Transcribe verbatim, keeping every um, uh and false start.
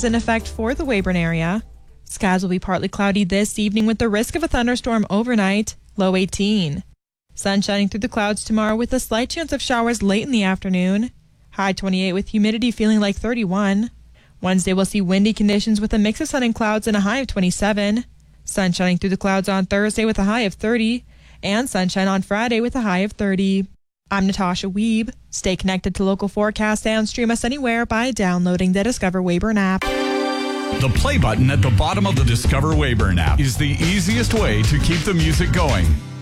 is in effect for the Weyburn area. Skies will be partly cloudy this evening with the risk of a thunderstorm overnight, low eighteen. Sun shining through the clouds tomorrow with a slight chance of showers late in the afternoon. High twenty-eight with humidity feeling like thirty-one. Wednesday we'll see windy conditions with a mix of sun and clouds and a high of twenty-seven. Sun shining through the clouds on Thursday with a high of thirty. And sunshine on Friday with a high of thirty. I'm Natasha Wiebe. Stay connected to local forecasts and stream us anywhere by downloading the Discover Weyburn app. The play button at the bottom of the Discover Weyburn app is the easiest way to keep the music going.